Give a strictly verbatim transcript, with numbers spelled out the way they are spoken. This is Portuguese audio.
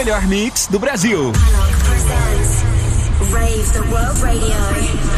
melhor mix do Brasil. Alok presents Rave the World Radio.